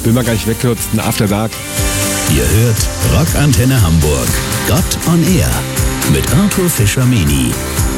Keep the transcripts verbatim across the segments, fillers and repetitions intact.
will man gar nicht wegkürzen. After Dark. Ihr hört Rockantenne Hamburg. Gott on Air mit Arthur Fischer-Meni.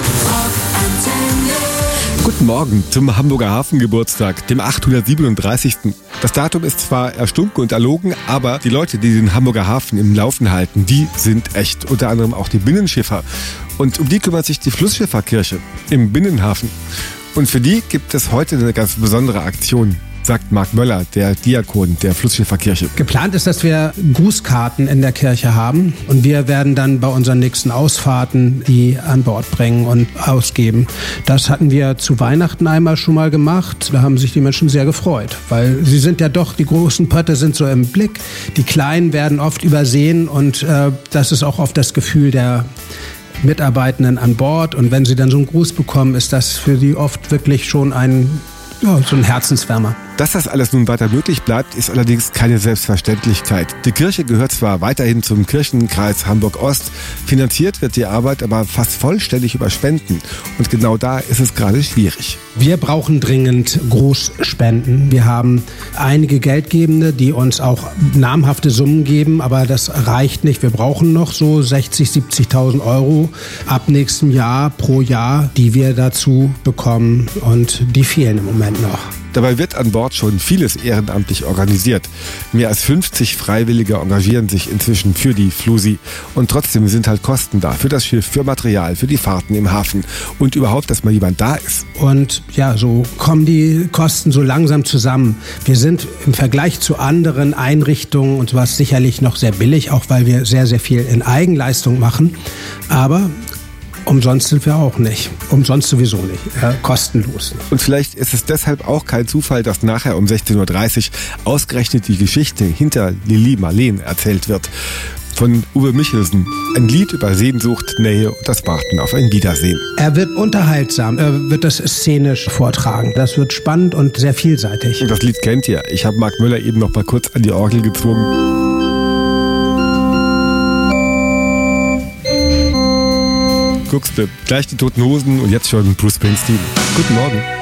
Guten Morgen zum Hamburger Hafengeburtstag, dem achthundertsiebenunddreißigsten. Das Datum ist zwar erstunken und erlogen, aber die Leute, die den Hamburger Hafen im Laufen halten, die sind echt. Unter anderem auch die Binnenschiffer. Und um die kümmert sich die Flussschifferkirche im Binnenhafen. Und für die gibt es heute eine ganz besondere Aktion, sagt Marc Möller, der Diakon der Flussschifferkirche. Geplant ist, dass wir Grußkarten in der Kirche haben und wir werden dann bei unseren nächsten Ausfahrten die an Bord bringen und ausgeben. Das hatten wir zu Weihnachten einmal schon mal gemacht. Da haben sich die Menschen sehr gefreut, weil sie sind ja doch, die großen Pötte sind so im Blick, die kleinen werden oft übersehen und äh, das ist auch oft das Gefühl der Mitarbeitenden an Bord. Und wenn sie dann so einen Gruß bekommen, ist das für sie oft wirklich schon ein Ja, so ein Herzenswärmer. Dass das alles nun weiter möglich bleibt, ist allerdings keine Selbstverständlichkeit. Die Kirche gehört zwar weiterhin zum Kirchenkreis Hamburg-Ost, finanziert wird die Arbeit aber fast vollständig über Spenden. Und genau da ist es gerade schwierig. Wir brauchen dringend Großspenden. Wir haben einige Geldgebende, die uns auch namhafte Summen geben, aber das reicht nicht. Wir brauchen noch so sechzig, siebzigtausend Euro ab nächstem Jahr pro Jahr, die wir dazu bekommen und die fehlen im Moment noch. Dabei wird an Bord schon vieles ehrenamtlich organisiert. Mehr als fünfzig Freiwillige engagieren sich inzwischen für die Flusi. Und trotzdem sind halt Kosten da. Für das Schiff, für Material, für die Fahrten im Hafen. Und überhaupt, dass mal jemand da ist. Und ja, so kommen die Kosten so langsam zusammen. Wir sind im Vergleich zu anderen Einrichtungen und sowas sicherlich noch sehr billig, auch weil wir sehr, sehr viel in Eigenleistung machen. Aber umsonst sind wir auch nicht. Umsonst sowieso nicht. Ja, kostenlos. Und vielleicht ist es deshalb auch kein Zufall, dass nachher um sechzehn Uhr dreißig ausgerechnet die Geschichte hinter Lili Marleen erzählt wird. Von Uwe Michelsen. Ein Lied über Sehnsucht, Nähe und das Warten auf ein Wiedersehen. Er wird unterhaltsam. Er wird das szenisch vortragen. Das wird spannend und sehr vielseitig. Und das Lied kennt ihr. Ich habe Marc Möller eben noch mal kurz an die Orgel gezwungen. Guckst du, gleich die Toten Hosen und jetzt schon Bruce Springsteen. Guten Morgen.